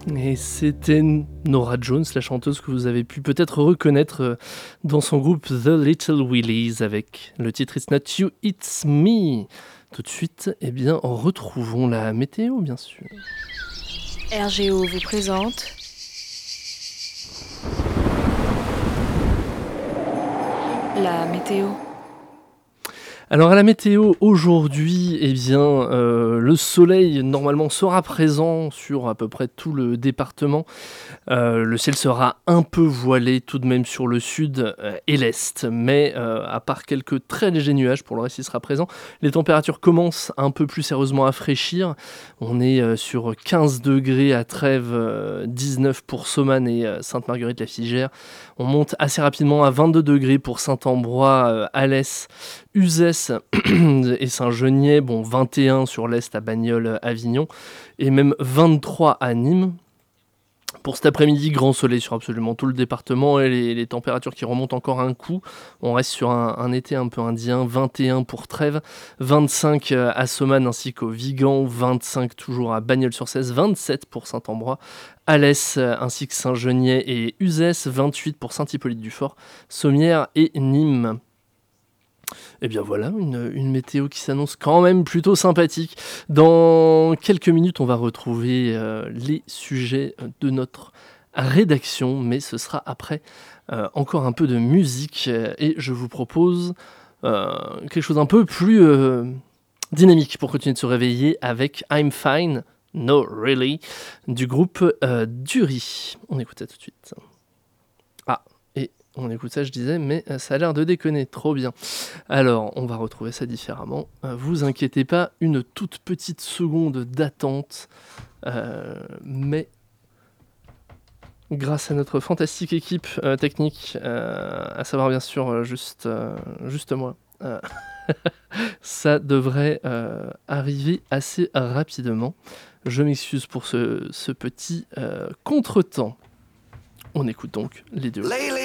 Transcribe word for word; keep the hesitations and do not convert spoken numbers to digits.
Et c'était Norah Jones, la chanteuse que vous avez pu peut-être reconnaître dans son groupe The Little Willies avec le titre It's Not You, It's Me. Tout de suite, eh bien, retrouvons la météo, bien sûr. R G O vous présente la météo. Alors à la météo, aujourd'hui, eh bien, euh, le soleil normalement sera présent sur à peu près tout le département. Euh, le ciel sera un peu voilé tout de même sur le sud euh, et l'est, mais euh, à part quelques très légers nuages, pour le reste il sera présent. Les températures commencent un peu plus sérieusement à fraîchir. On est euh, sur quinze degrés à Trèves, euh, dix-neuf pour Somanes et euh, Sainte-Marguerite-la-Figère. On monte assez rapidement à vingt-deux degrés pour Saint-Ambrois, euh, Alès, Uzès et Saint-Geniez. Bon, vingt et un sur l'est à Bagnoles, Avignon, et même vingt-trois à Nîmes. Pour cet après-midi, grand soleil sur absolument tout le département et les, les températures qui remontent encore un coup. On reste sur un, un été un peu indien, vingt et un pour Trèves, vingt-cinq à Somanes ainsi qu'au Vigan, vingt-cinq toujours à Bagnols-sur-Cèze, vingt-sept pour Saint-Ambrois, Alès ainsi que Saint-Geniez et Uzès, vingt-huit pour Saint-Hippolyte-du-Fort, Sommières et Nîmes. Et bien voilà, une, une météo qui s'annonce quand même plutôt sympathique. Dans quelques minutes, on va retrouver euh, les sujets de notre rédaction, mais ce sera après euh, encore un peu de musique. Et je vous propose euh, quelque chose un peu plus euh, dynamique pour continuer de se réveiller avec I'm Fine, No Really, du groupe euh, Dury. On écoute ça tout de suite. Ah, et on écoute ça, je disais, mais ça a l'air de déconner, trop bien. Alors, on va retrouver ça différemment. Euh, vous inquiétez pas, une toute petite seconde d'attente, euh, mais grâce à notre fantastique équipe euh, technique, euh, à savoir bien sûr euh, juste, euh, juste moi, euh, ça devrait euh, arriver assez rapidement. Je m'excuse pour ce, ce petit euh, contretemps. On écoute donc les deux. Lately